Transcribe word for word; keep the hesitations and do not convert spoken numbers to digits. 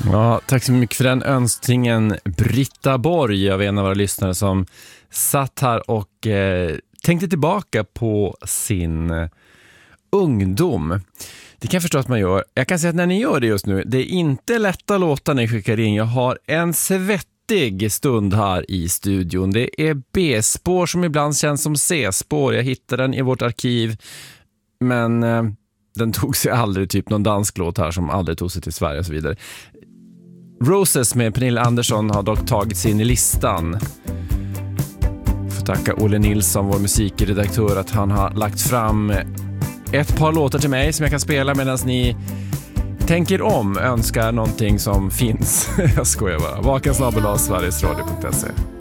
Ja, tack så mycket för den önskningen, Britta Borg. Jag var en av våra lyssnare som satt här och eh, tänkte tillbaka på sin eh, ungdom. Det kan jag förstå att man gör. Jag kan säga att när ni gör det just nu, det är inte lätta låtar när ni skickar in. Jag har en svettig stund här i studion. Det är B-spår som ibland känns som C-spår. Jag hittade den i vårt arkiv, men eh, den tog sig aldrig, typ någon dansk låt här som aldrig tog sig till Sverige och så vidare. Roses med Pernilla Andersson har dock tagit sig in i listan. Får tacka Olle Nilsson, vår musikredaktör, att han har lagt fram ett par låtar till mig som jag kan spela medan ni tänker om, önskar någonting som finns. Jag skojar bara. Vakensnabel av Sveriges Radio punkt se.